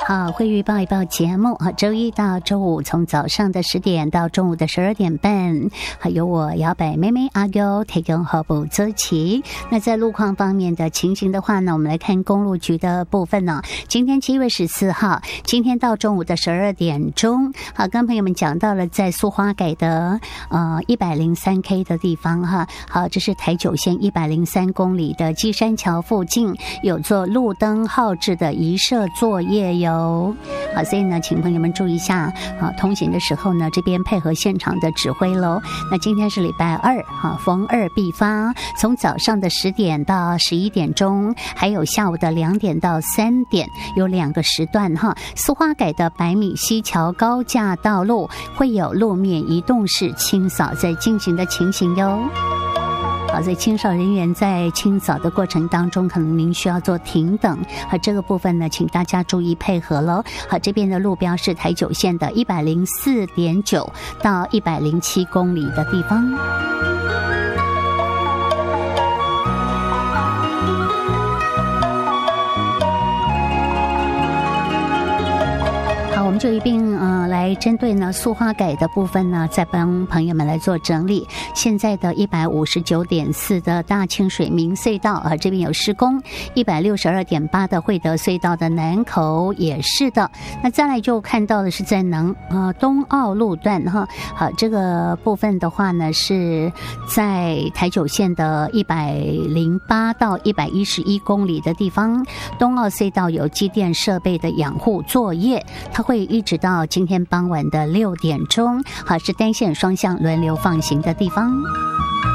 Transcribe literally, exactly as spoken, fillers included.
好，会预报一报节目啊，周一到周五从早上的十点到中午的十二点半，还有我摇摆妹妹阿 Q 提供后补周期。那在路况方面的情形的话呢，我们来看公路局的部分呢。今天七月十四号，今天到中午的十二点钟，好，跟朋友们讲到了在苏花改的呃一百零三 K 的地方哈，好，这是台九线一百零三公里的基山桥附近有做路灯号志的移设作业哟。好，所以呢，请朋友们注意一下啊，通行的时候呢，这边配合现场的指挥喽。那今天是礼拜二，哈，逢二必发，从早上的十点到十一点钟，还有下午的两点到三点，有两个时段哈。苏花改的百米溪桥高架道路会有路面移动式清扫在进行的情形哟。好，在清扫人员在清扫的过程当中，可能您需要做停等，好，这个部分呢，请大家注意配合喽。好，这边的路标是台九线的一百零四点九到一百零七公里的地方。我们就一并呃来针对呢苏花改的部分呢，再帮朋友们来做整理。现在的一百五十九点四的大清水明隧道啊，这边有施工；一百六十二点八的惠德隧道的南口也是的。那再来就看到的是在南呃东澳路段哈，好，这个部分的话呢是在台九线的一百零八到一百一十一公里的地方，东澳隧道有机电设备的养护作业，它会一直到今天傍晚的六点钟，好，是单线双向轮流放行的地方。